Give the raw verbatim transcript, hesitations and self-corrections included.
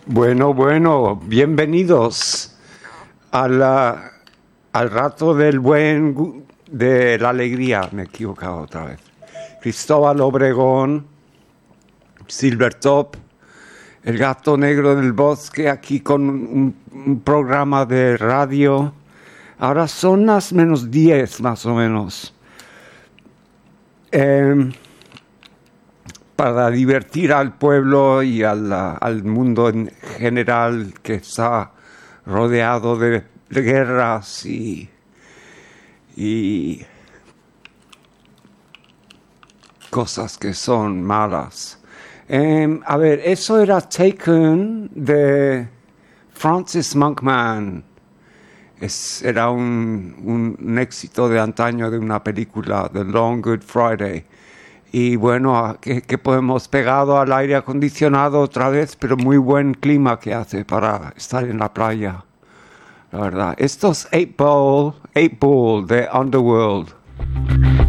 Bueno, bueno, bienvenidos a la, al rato del buen, de la alegría. Me he equivocado otra vez. Cristóbal Obregón, Silvertop, el gato negro del bosque, aquí con un, un programa de radio. Ahora son las menos diez, más o menos. Eh, para divertir al pueblo y al, al mundo en general que está rodeado de, de guerras y, y cosas que son malas. Eh, a ver, eso era Taken de Francis Monkman. Es, era un, un, un éxito de antaño de una película, The Long Good Friday. Y bueno, que, que hemos pegado al aire acondicionado otra vez, pero muy buen clima que hace para estar en la playa, la verdad. Esto es eight ball, eight ball de Underworld.